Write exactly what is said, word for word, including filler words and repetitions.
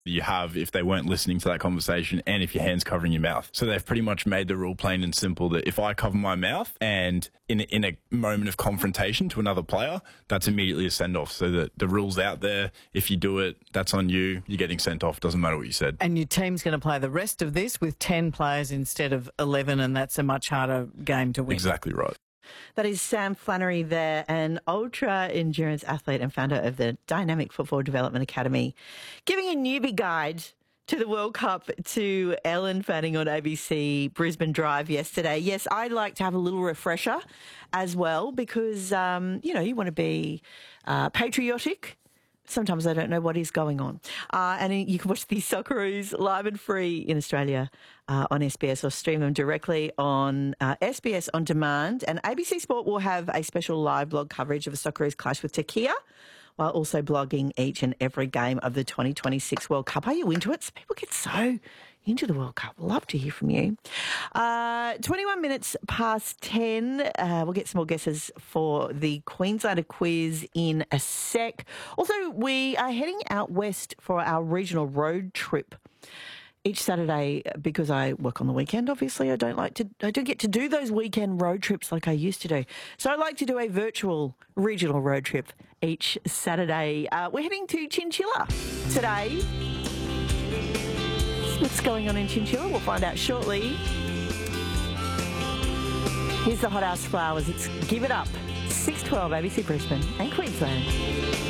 you have if they weren't listening to that conversation and if your hand's covering your mouth. So they've pretty much made the rule plain and simple that if I cover my mouth and in a, in a moment of confrontation to another player, that's immediately a send-off. So that the rule's out there. If you do it, that's on you. You're getting sent off. Doesn't matter what you said. And your team's going to play the rest of this with ten players instead of eleven, and that's a much harder game to win. Exactly right. That is Sam Flannery there, an ultra-endurance athlete and founder of the Dynamic Football Development Academy, giving a newbie guide to the World Cup to Ellen Fanning on A B C Brisbane Drive yesterday. Yes, I like to have a little refresher as well because, um, you know, you want to be uh, patriotic. Sometimes I don't know what is going on. Uh, and you can watch the Socceroos live and free in Australia uh, on S B S or stream them directly on uh, S B S On Demand. And A B C Sport will have a special live blog coverage of the Socceroos clash with Turkey, while also blogging each and every game of the twenty twenty-six World Cup. Are you into it? People get so into the World Cup. Love to hear from you. Uh, twenty-one minutes past ten. Uh, we'll get some more guesses for the Queenslander quiz in a sec. Also, we are heading out west for our regional road trip. Each Saturday, because I work on the weekend, obviously, I don't like to, I don't get to do those weekend road trips like I used to do. So I like to do a virtual regional road trip each Saturday. Uh, we're heading to Chinchilla today. What's going on in Chinchilla? We'll find out shortly. Here's the Hot House Flowers. It's Give It Up, six twelve A B C Brisbane and Queensland.